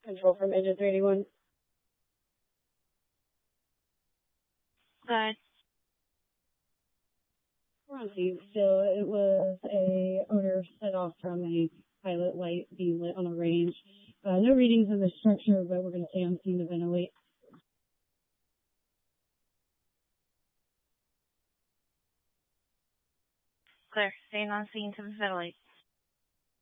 Control from Agent 381. Good. We're on scene. So it was a odor set off from a pilot light being lit on a range. No readings of the structure, but we're going to stay on scene to ventilate. Clear. Staying on scene to ventilate.